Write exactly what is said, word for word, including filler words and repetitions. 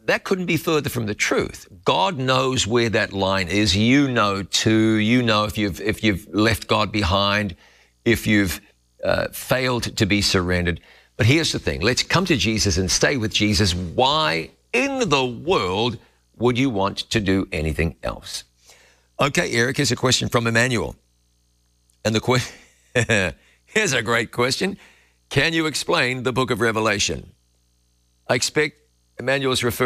that couldn't be further from the truth. God knows where that line is. You know too. You know if you've if you've left God behind, if you've uh, failed to be surrendered. But here's the thing. Let's come to Jesus and stay with Jesus. Why in the world would you want to do anything else? Okay, Eric, here's a question from Emmanuel. And the question, here's a great question. Can you explain the book of Revelation? I expect Emmanuel's referring